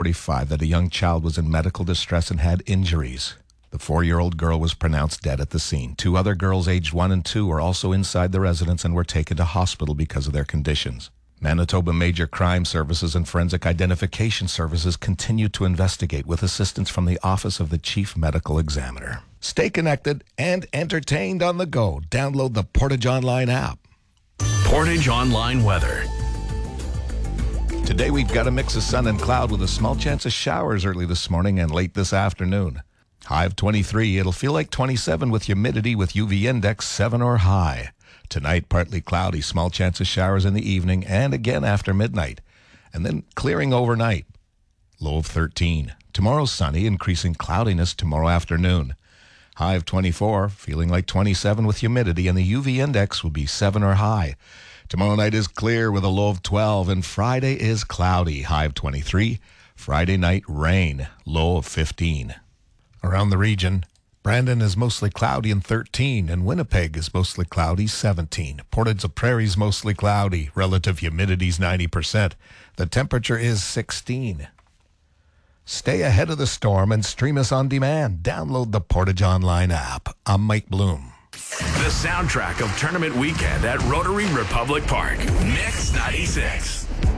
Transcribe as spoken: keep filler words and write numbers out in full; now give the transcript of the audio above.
forty-five that a young child was in medical distress and had injuries. The four-year-old girl was pronounced dead at the scene. Two other girls aged one and two were also inside the residence and were taken to hospital because of their conditions. Manitoba Major Crime Services and Forensic Identification Services continue to investigate with assistance from the Office of the Chief Medical Examiner. Stay connected and entertained on the go. Download the Portage Online app. Portage Online weather. Today we've got a mix of sun and cloud with a small chance of showers early this morning and late this afternoon. High of twenty-three. It'll feel like twenty-seven with humidity with U V index seven or high. Tonight, partly cloudy, small chance of showers in the evening and again after midnight. And then clearing overnight. Low of thirteen. Tomorrow sunny, increasing cloudiness tomorrow afternoon. High of twenty-four, feeling like twenty-seven with humidity, and the U V index will be seven or high. Tomorrow night is clear with a low of twelve, and Friday is cloudy, high of twenty-three. Friday night, rain, low of fifteen. Around the region, Brandon is mostly cloudy and thirteen, and Winnipeg is mostly cloudy, seventeen. Portage la Prairie's mostly cloudy, relative humidity's ninety percent. The temperature is sixteen. Stay ahead of the storm and stream us on demand. Download the Portage Online app. I'm Mike Bloom. The soundtrack of tournament weekend at Rotary Republic Park. Mix ninety-six.